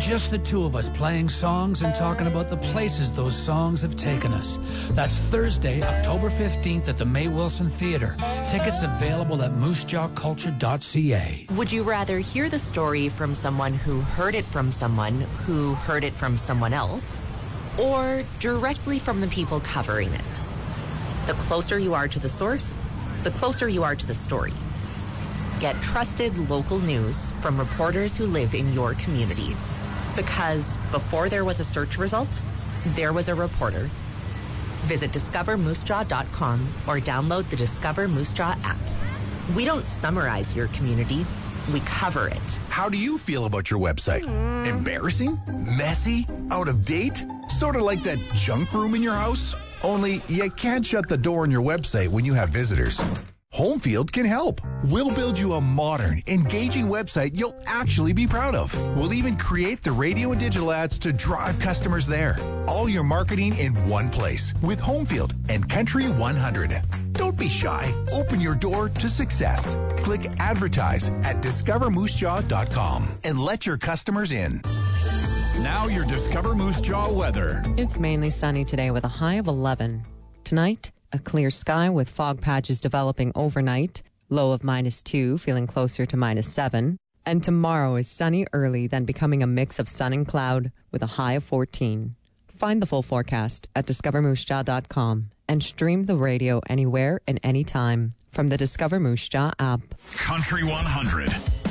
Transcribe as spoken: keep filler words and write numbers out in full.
Just the two of us playing songs and talking about the places those songs have taken us. That's Thursday, October fifteenth at the May Wilson Theatre. Tickets available at moose jaw culture dot c a. Would you rather hear the story from someone who heard it from someone who heard it from someone else, or directly from the people covering it? The closer you are to the source, the closer you are to the story. Get trusted local news from reporters who live in your community. Because before there was a search result, there was a reporter. Visit discover moose jaw dot com or download the Discover Moose Jaw app. We don't summarize your community, we cover it. How do you feel about your website? Mm. Embarrassing? Messy? Out of date? Sort of like that junk room in your house? Only you can't shut the door on your website when you have visitors. Homefield can help. We'll build you a modern, engaging website you'll actually be proud of. We'll even create the radio and digital ads to drive customers there. All your marketing in one place with Homefield and Country one hundred. Don't be shy. Open your door to success. Click advertise at discover moose jaw dot com and let your customers in. Now your Discover Moose Jaw weather. It's mainly sunny today with a high of eleven. Tonight, a clear sky with fog patches developing overnight, low of minus two, feeling closer to minus seven. And tomorrow is sunny early, then becoming a mix of sun and cloud with a high of fourteen. Find the full forecast at discover moose jaw dot com and stream the radio anywhere and anytime from the Discover Moose Jaw app. Country one hundred.